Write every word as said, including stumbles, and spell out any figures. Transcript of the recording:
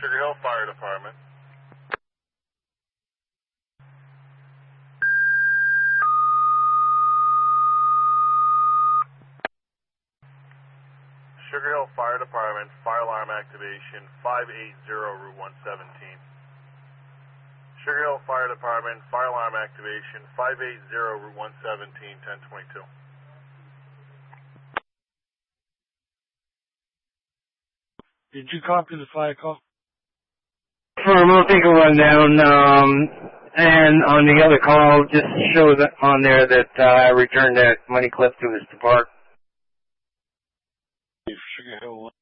Sugar Hill Fire Department. Sugar Hill Fire Department, fire alarm activation, five eighty Route one seventeen. Sugar Hill Fire Department, fire alarm activation, five eighty Route one seventeen, ten twenty-two. Did you copy the fire call? Sure, we'll take a rundown. Um, and on the other call, just show that on there that uh, I returned that money clip to Mister Park. Sugar Hill